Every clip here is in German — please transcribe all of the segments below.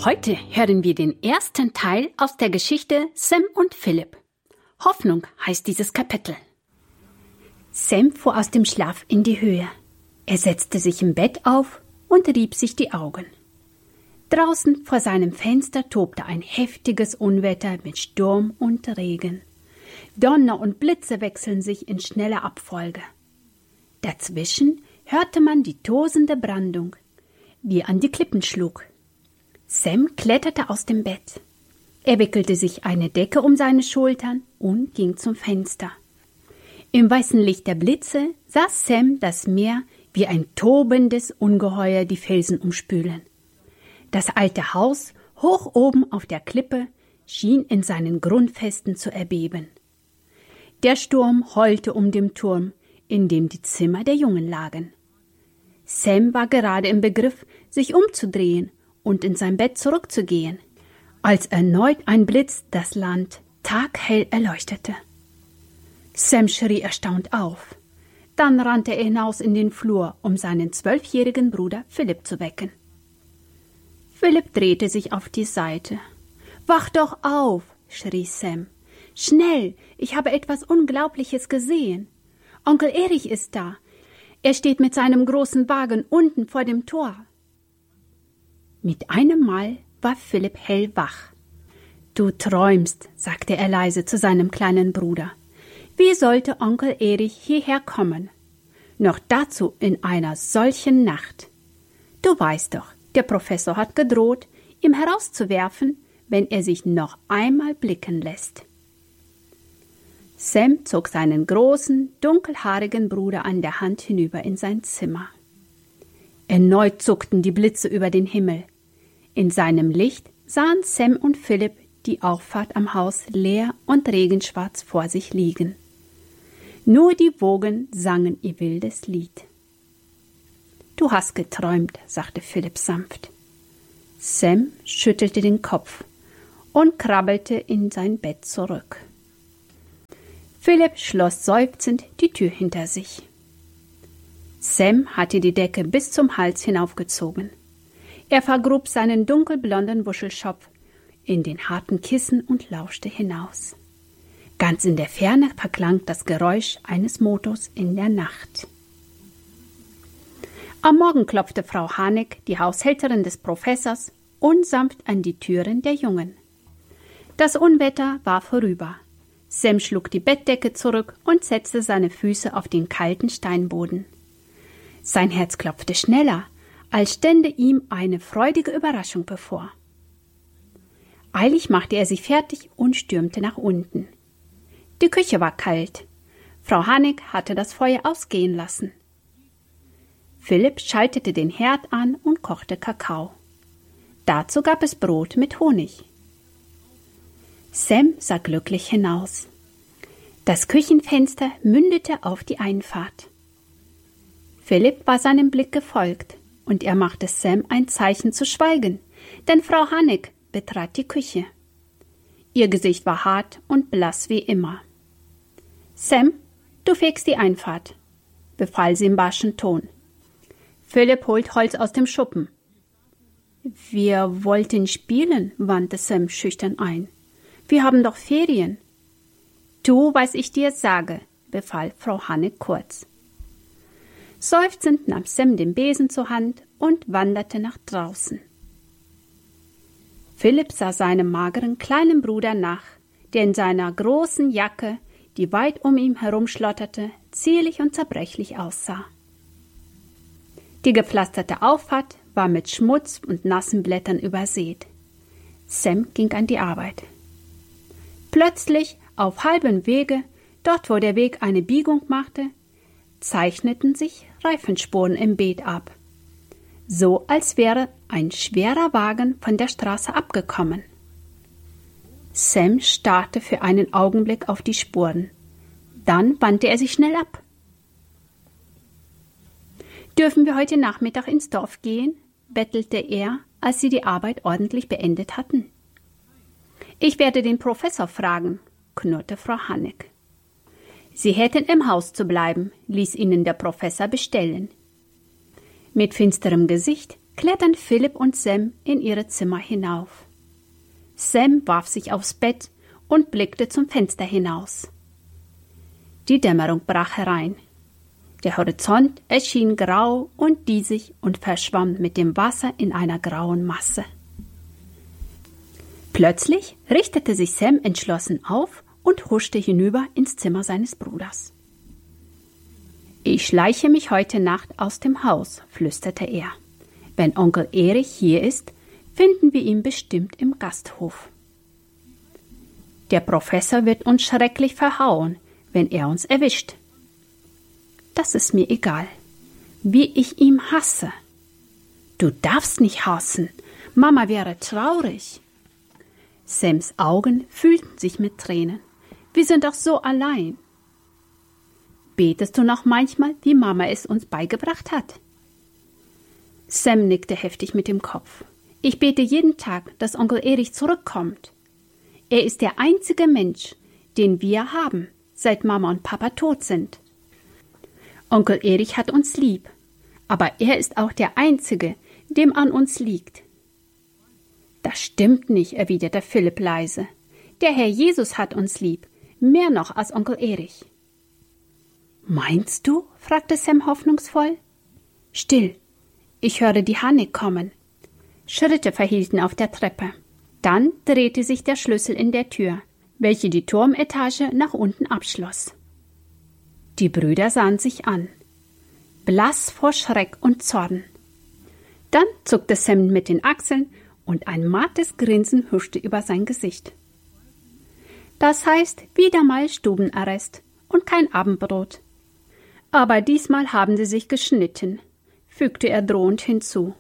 Heute hören wir den ersten Teil aus der Geschichte Sam und Philipp. Hoffnung heißt dieses Kapitel. Sam fuhr aus dem Schlaf in die Höhe. Er setzte sich im Bett auf und rieb sich die Augen. Draußen vor seinem Fenster tobte ein heftiges Unwetter mit Sturm und Regen. Donner und Blitze wechseln sich in schneller Abfolge. Dazwischen hörte man die tosende Brandung, die an die Klippen schlug. Sam kletterte aus dem Bett. Er wickelte sich eine Decke um seine Schultern und ging zum Fenster. Im weißen Licht der Blitze sah Sam das Meer wie ein tobendes Ungeheuer die Felsen umspülen. Das alte Haus, hoch oben auf der Klippe, schien in seinen Grundfesten zu erbeben. Der Sturm heulte um den Turm, in dem die Zimmer der Jungen lagen. Sam war gerade im Begriff, sich umzudrehen und in sein Bett zurückzugehen, als erneut ein Blitz das Land taghell erleuchtete. Sam schrie erstaunt auf. Dann rannte er hinaus in den Flur, um seinen 12-jährigen Bruder Philipp zu wecken. Philipp drehte sich auf die Seite. »Wach doch auf«, schrie Sam. »Schnell, ich habe etwas Unglaubliches gesehen. Onkel Erich ist da. Er steht mit seinem großen Wagen unten vor dem Tor.« Mit einem Mal war Philipp hellwach. »Du träumst«, sagte er leise zu seinem kleinen Bruder. »Wie sollte Onkel Erich hierher kommen? Noch dazu in einer solchen Nacht. Du weißt doch, der Professor hat gedroht, ihn herauszuwerfen, wenn er sich noch einmal blicken lässt.« Sam zog seinen großen, dunkelhaarigen Bruder an der Hand hinüber in sein Zimmer. Erneut zuckten die Blitze über den Himmel. In seinem Licht sahen Sam und Philipp die Auffahrt am Haus leer und regenschwarz vor sich liegen. Nur die Wogen sangen ihr wildes Lied. »Du hast geträumt«, sagte Philipp sanft. Sam schüttelte den Kopf und krabbelte in sein Bett zurück. Philipp schloss seufzend die Tür hinter sich. Sam hatte die Decke bis zum Hals hinaufgezogen. Er vergrub seinen dunkelblonden Wuschelschopf in den harten Kissen und lauschte hinaus. Ganz in der Ferne verklang das Geräusch eines Motors in der Nacht. Am Morgen klopfte Frau Haneck, die Haushälterin des Professors, unsanft an die Türen der Jungen. Das Unwetter war vorüber. Sam schlug die Bettdecke zurück und setzte seine Füße auf den kalten Steinboden. Sein Herz klopfte schneller, als stände ihm eine freudige Überraschung bevor. Eilig machte er sich fertig und stürmte nach unten. Die Küche war kalt. Frau Haneck hatte das Feuer ausgehen lassen. Philipp schaltete den Herd an und kochte Kakao. Dazu gab es Brot mit Honig. Sam sah glücklich hinaus. Das Küchenfenster mündete auf die Einfahrt. Philipp war seinem Blick gefolgt, und er machte Sam ein Zeichen zu schweigen, denn Frau Haneck betrat die Küche. Ihr Gesicht war hart und blass wie immer. »Sam, du fegst die Einfahrt«, befahl sie im barschen Ton. »Philipp holt Holz aus dem Schuppen.« »Wir wollten spielen«, wandte Sam schüchtern ein. »Wir haben doch Ferien.« »Tu, was ich dir sage«, befahl Frau Haneck kurz. Seufzend nahm Sam den Besen zur Hand und wanderte nach draußen. Philipp sah seinem mageren kleinen Bruder nach, der in seiner großen Jacke, die weit um ihn herumschlotterte, zierlich und zerbrechlich aussah. Die gepflasterte Auffahrt war mit Schmutz und nassen Blättern übersät. Sam ging an die Arbeit. Plötzlich, auf halbem Wege, dort wo der Weg eine Biegung machte, zeichneten sich Reifenspuren im Beet ab, so als wäre ein schwerer Wagen von der Straße abgekommen. Sam starrte für einen Augenblick auf die Spuren. Dann wandte er sich schnell ab. »Dürfen wir heute Nachmittag ins Dorf gehen?« bettelte er, als sie die Arbeit ordentlich beendet hatten. »Ich werde den Professor fragen«, knurrte Frau Haneck. Sie hätten im Haus zu bleiben, ließ ihnen der Professor bestellen. Mit finsterem Gesicht klettern Philipp und Sam in ihre Zimmer hinauf. Sam warf sich aufs Bett und blickte zum Fenster hinaus. Die Dämmerung brach herein. Der Horizont erschien grau und diesig und verschwamm mit dem Wasser in einer grauen Masse. Plötzlich richtete sich Sam entschlossen auf und huschte hinüber ins Zimmer seines Bruders. »Ich schleiche mich heute Nacht aus dem Haus«, flüsterte er. »Wenn Onkel Erich hier ist, finden wir ihn bestimmt im Gasthof. Der Professor wird uns schrecklich verhauen, wenn er uns erwischt. Das ist mir egal, wie ich ihn hasse. Du darfst nicht hassen, Mama wäre traurig.« Sams Augen füllten sich mit Tränen. »Wir sind doch so allein.« »Betest du noch manchmal, wie Mama es uns beigebracht hat?« Sam nickte heftig mit dem Kopf. »Ich bete jeden Tag, dass Onkel Erich zurückkommt. Er ist der einzige Mensch, den wir haben, seit Mama und Papa tot sind. Onkel Erich hat uns lieb, aber er ist auch der Einzige, dem an uns liegt.« »Das stimmt nicht«, erwiderte Philipp leise. »Der Herr Jesus hat uns lieb, mehr noch als Onkel Erich.« »Meinst du?«, fragte Sam hoffnungsvoll. »Still, ich höre die Hanik kommen.« Schritte verhielten auf der Treppe. Dann drehte sich der Schlüssel in der Tür, welche die Turmetage nach unten abschloss. Die Brüder sahen sich an, blass vor Schreck und Zorn. Dann zuckte Sam mit den Achseln und ein mattes Grinsen huschte über sein Gesicht. »Das heißt, wieder mal Stubenarrest und kein Abendbrot. Aber diesmal haben sie sich geschnitten«, fügte er drohend hinzu.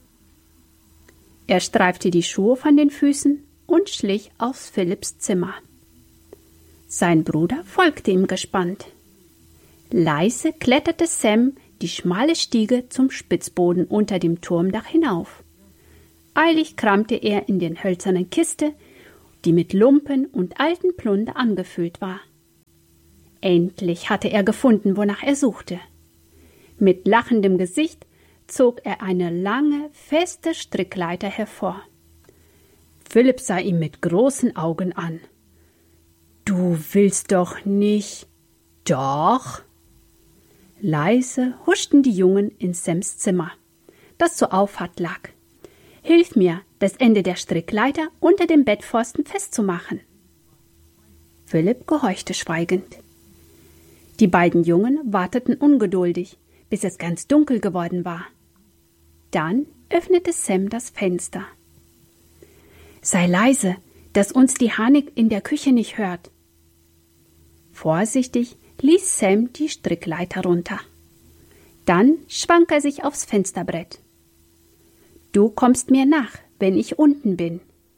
Er streifte die Schuhe von den Füßen und schlich aus Philipps Zimmer. Sein Bruder folgte ihm gespannt. Leise kletterte Sam die schmale Stiege zum Spitzboden unter dem Turmdach hinauf. Eilig kramte er in den hölzernen Kiste, die mit Lumpen und alten Plunder angefüllt war. Endlich hatte er gefunden, wonach er suchte. Mit lachendem Gesicht zog er eine lange, feste Strickleiter hervor. Philipp sah ihn mit großen Augen an. »Du willst doch nicht...« »Doch!« Leise huschten die Jungen in Sams Zimmer, das zur Auffahrt lag. »Hilf mir, das Ende der Strickleiter unter dem Bettpfosten festzumachen.« Philipp gehorchte schweigend. Die beiden Jungen warteten ungeduldig, bis es ganz dunkel geworden war. Dann öffnete Sam das Fenster. »Sei leise, dass uns die Hanik in der Küche nicht hört.« Vorsichtig ließ Sam die Strickleiter runter. Dann schwang er sich aufs Fensterbrett. »Du kommst mir nach, wenn ich unten bin.«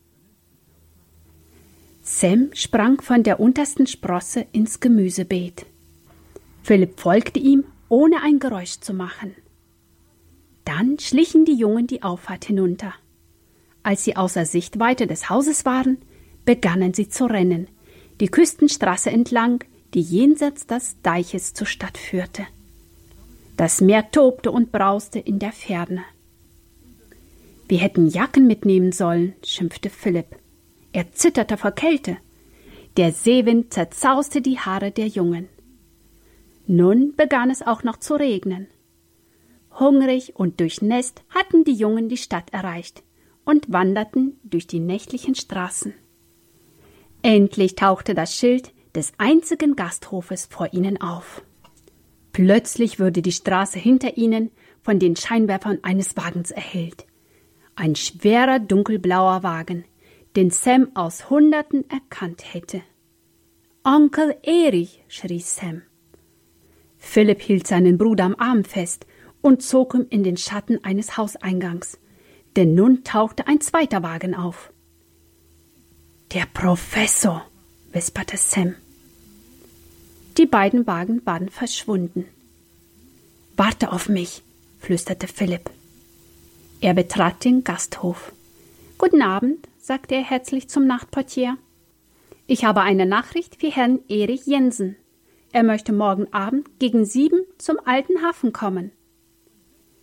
Sam sprang von der untersten Sprosse ins Gemüsebeet. Philipp folgte ihm, ohne ein Geräusch zu machen. Dann schlichen die Jungen die Auffahrt hinunter. Als sie außer Sichtweite des Hauses waren, begannen sie zu rennen, die Küstenstraße entlang, die jenseits des Deiches zur Stadt führte. Das Meer tobte und brauste in der Ferne. »Wir hätten Jacken mitnehmen sollen«, schimpfte Philipp. Er zitterte vor Kälte. Der Seewind zerzauste die Haare der Jungen. Nun begann es auch noch zu regnen. Hungrig und durchnässt hatten die Jungen die Stadt erreicht und wanderten durch die nächtlichen Straßen. Endlich tauchte das Schild des einzigen Gasthofes vor ihnen auf. Plötzlich wurde die Straße hinter ihnen von den Scheinwerfern eines Wagens erhellt. Ein schwerer, dunkelblauer Wagen, den Sam aus Hunderten erkannt hätte. »Onkel Erich«, schrie Sam. Philipp hielt seinen Bruder am Arm fest und zog ihn in den Schatten eines Hauseingangs, denn nun tauchte ein zweiter Wagen auf. »Der Professor«, wisperte Sam. Die beiden Wagen waren verschwunden. »Warte auf mich«, flüsterte Philipp. Er betrat den Gasthof. »Guten Abend«, sagte er herzlich zum Nachtportier. »Ich habe eine Nachricht für Herrn Erich Jensen. Er möchte morgen Abend gegen 7 zum Alten Hafen kommen.«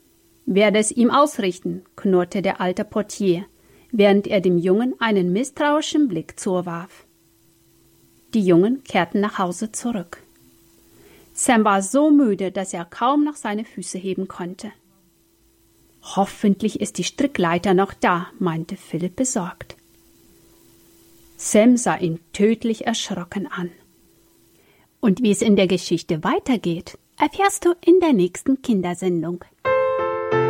Werde es ihm ausrichten, knurrte der alte Portier, während er dem Jungen einen misstrauischen Blick zuwarf. Die Jungen kehrten nach Hause zurück. Sam war so müde, dass er kaum noch seine Füße heben konnte. »Hoffentlich ist die Strickleiter noch da«, meinte Philipp besorgt. Sam sah ihn tödlich erschrocken an. Und wie es in der Geschichte weitergeht, erfährst du in der nächsten Kindersendung.